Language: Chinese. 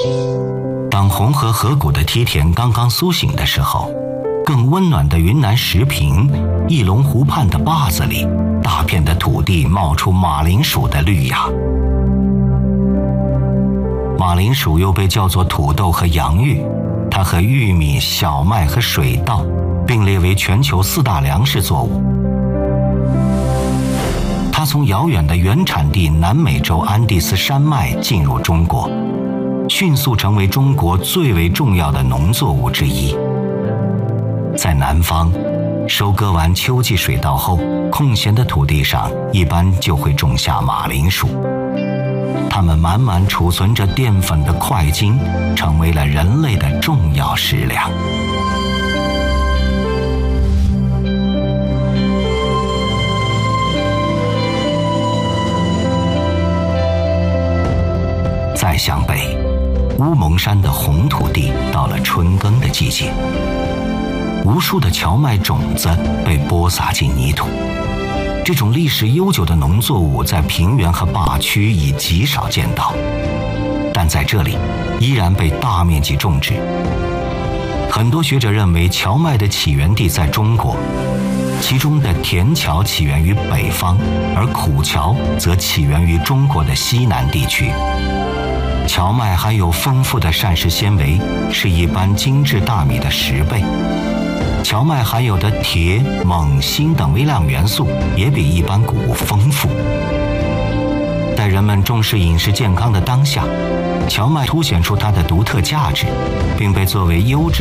当红河河谷的梯田刚刚苏醒的时候，更温暖的云南石屏、翼龙湖畔的坝子里，大片的土地冒出马铃薯的绿芽。马铃薯又被叫做土豆和洋芋，它和玉米、小麦和水稻并列为全球4大粮食作物。它从遥远的原产地南美洲安第斯山脉进入中国，迅速成为中国最为重要的农作物之一。在南方，收割完秋季水稻后，空闲的土地上一般就会种下马铃薯。它们满满储存着淀粉的块茎，成为了人类的重要食粮。再向北，乌蒙山的红土地到了春耕的季节，无数的荞麦种子被播撒进泥土。这种历史悠久的农作物在平原和坝区已极少见到，但在这里依然被大面积种植。很多学者认为荞麦的起源地在中国，其中的甜荞起源于北方，而苦荞则起源于中国的西南地区。荞麦含有丰富的膳食纤维，是一般精致大米的10倍。荞麦含有的铁、锰、锌等微量元素也比一般谷物丰富。在人们重视饮食健康的当下，荞麦凸显出它的独特价值，并被作为优质